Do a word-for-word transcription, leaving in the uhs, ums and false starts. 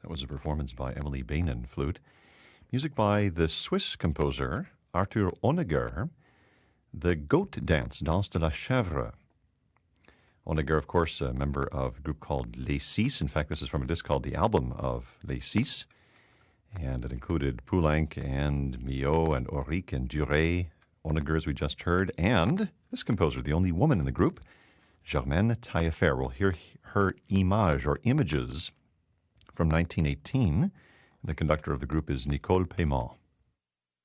That was a performance by Emily Bainan, flute. Music by the Swiss composer Arthur Honegger, the Goat Dance, Danse de la Chèvre. Honegger, of course, a member of a group called Les Six. In fact, this is from a disc called The Album of Les Six. And it included Poulenc and Millot and Auric and Duret, Honegger, as we just heard, and this composer, the only woman in the group, Germaine Taillefer. We'll hear her Image or Images from nineteen eighteen. The conductor of the group is Nicole Paiement.